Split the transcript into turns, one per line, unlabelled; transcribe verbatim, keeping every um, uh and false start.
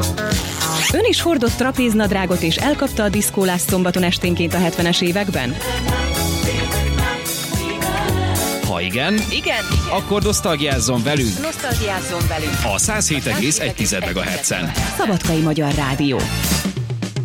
Ön is hordott trapéznadrágot és elkapta a diszkólást szombaton esténként a hetvenes években?
Ha igen,
Igen,
akkor nosztalgiázzon velünk
nosztalgiázzon velünk
a száz hét egész egy megahertzen.
Szabadkai Magyar Rádió.